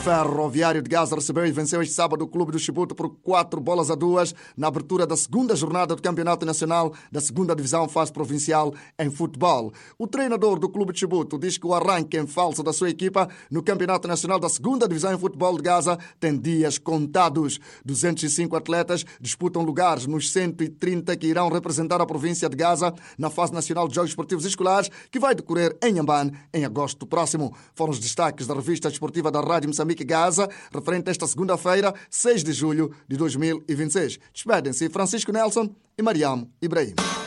Ferroviário de Gaza recebeu e venceu este sábado o Clube do Chibuto por 4-2 na abertura da segunda jornada do Campeonato Nacional da Segunda Divisão Fase Provincial em futebol. O treinador do Clube de Chibuto diz que o arranque em falso da sua equipa no Campeonato Nacional da Segunda Divisão em Futebol de Gaza tem dias contados. 205 atletas disputam lugares nos 130 que irão representar a província de Gaza na fase nacional de Jogos Esportivos Escolares, que vai decorrer em Amban em agosto próximo. Foram os destaques da revista desportiva da Rádio Moçambique Gaza, referente a esta segunda-feira, 6 de julho de 2026. Despedem-se Francisco Nelson e Mariam Ibrahim.